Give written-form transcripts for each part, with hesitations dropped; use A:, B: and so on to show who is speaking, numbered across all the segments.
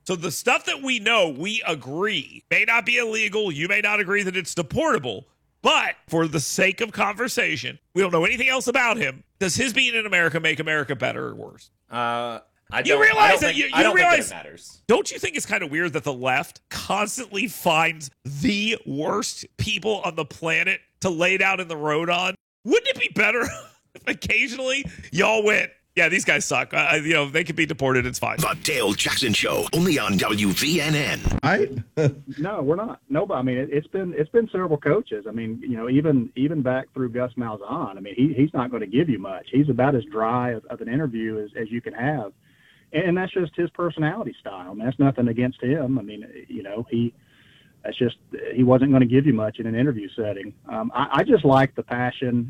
A: So the stuff that we know, we agree, may not be illegal. You may not agree that it's deportable. But for the sake of conversation, we don't know anything else about him. Does his being in America make America better or worse?
B: I don't think it matters.
A: Don't you think it's kind of weird that the left constantly finds the worst people on the planet to lay down in the road on? Wouldn't it be better if occasionally y'all went, yeah, these guys suck. They could be deported. It's fine.
C: The Dale Jackson Show, only on WVNN.
D: No, we're not. No, I mean, it's been several coaches. I mean, even back through Gus Malzahn. I mean, he's not going to give you much. He's about as dry of an interview as you can have. And that's just his personality style. I mean, that's nothing against him. I mean, he wasn't going to give you much in an interview setting. I just like the passion.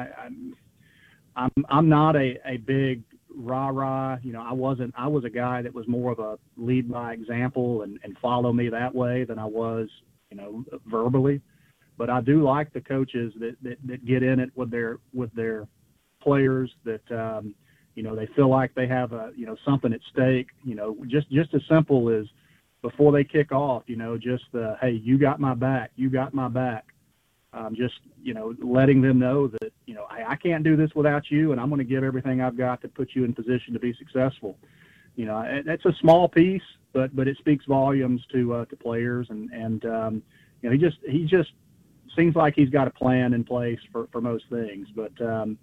D: I'm not a big rah-rah. I was a guy that was more of a lead by example and follow me that way than I was, verbally. But I do like the coaches that get in it with their players that, they feel like they have something at stake, just as simple as before they kick off, just the, hey, you got my back. Just, letting them know that, I can't do this without you, and I'm going to give everything I've got to put you in position to be successful. It's a small piece, but it speaks volumes to players. And he just seems like he's got a plan in place for most things. But,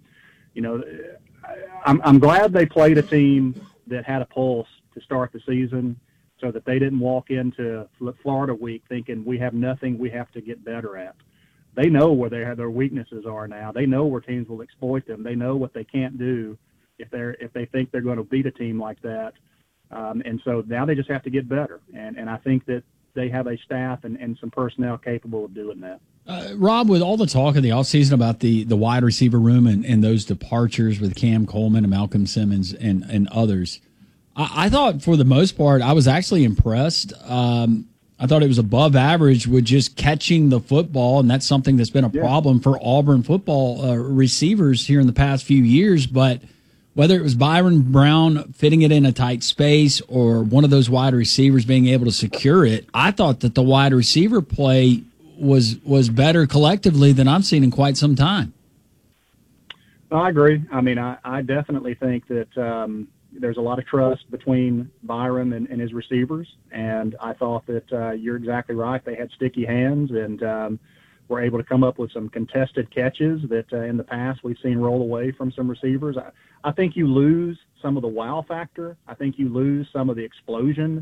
D: I'm glad they played a team that had a pulse to start the season so that they didn't walk into Florida week thinking we have nothing we have to get better at. They know where their weaknesses are now. They know where teams will exploit them. They know what they can't do if they think they're going to beat a team like that. And so now they just have to get better. And I think that they have a staff and some personnel capable of doing that.
E: Rob, with all the talk of the offseason about the wide receiver room and those departures with Cam Coleman and Malcolm Simmons and others, I thought for the most part I was actually impressed. I thought it was above average with just catching the football, and that's something that's been a problem for Auburn football receivers here in the past few years. But whether it was Byron Brown fitting it in a tight space or one of those wide receivers being able to secure it, I thought that the wide receiver play was better collectively than I've seen in quite some time.
D: I agree. I mean, I definitely think that there's a lot of trust between Byron and his receivers, and I thought that you're exactly right. They had sticky hands and were able to come up with some contested catches that in the past we've seen roll away from some receivers. I think you lose some of the wow factor. I think you lose some of the explosion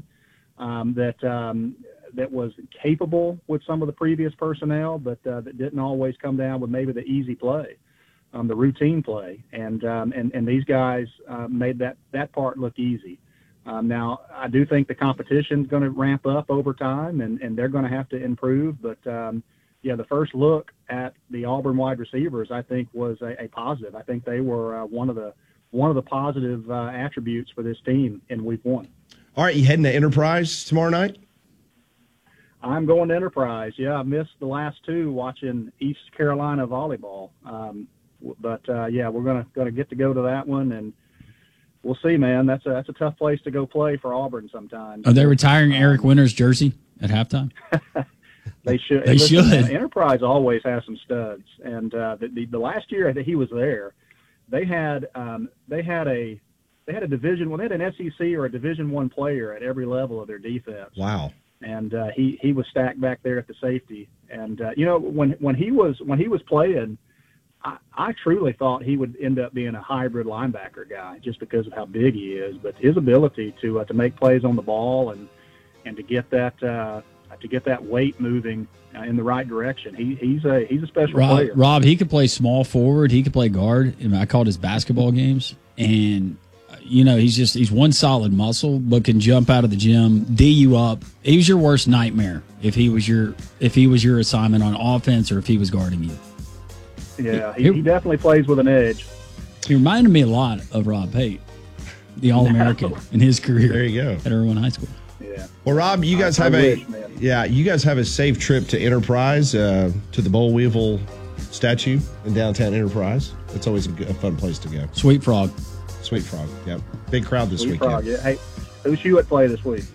D: that was capable with some of the previous personnel, but that didn't always come down with maybe the easy play, the routine play. And these guys made that part look easy. Now, I do think the competition's going to ramp up over time, and they're going to have to improve. But, the first look at the Auburn wide receivers, I think, was a positive. I think they were one of the positive attributes for this team in Week 1.
F: All right, you heading to Enterprise tomorrow night?
D: I'm going to Enterprise. Yeah, I missed the last two watching East Carolina volleyball. But we're gonna get to go to that one, and we'll see, man. That's a tough place to go play for Auburn sometimes.
E: Are they retiring Eric Winter's jersey at halftime?
D: They should.
E: They should.
D: Enterprise always has some studs, and the last year that he was there, they had a division. Well, they had an SEC or a Division I player at every level of their defense.
F: Wow.
D: And he was stacked back there at the safety. And when he was playing, I truly thought he would end up being a hybrid linebacker guy just because of how big he is. But his ability to make plays on the ball and to get that weight moving in the right direction, he's a special player.
E: Rob, he could play small forward. He could play guard. I called his basketball games, and he's one solid muscle, but can jump out of the gym, D you up. He was your worst nightmare if he was your assignment on offense or if he was guarding you.
D: Yeah, he definitely plays with an edge.
E: He reminded me a lot of Rob Pate, the All-American in his career.
F: There you go.
E: At Irwin High School.
D: Yeah.
F: Well, Rob, you guys have a safe trip to Enterprise, to the Boll Weevil statue in downtown Enterprise. It's always a fun place to go.
E: Sweet Frog.
F: Yep. Big crowd this weekend.
D: Frog, yeah. Hey, who's you at play this week?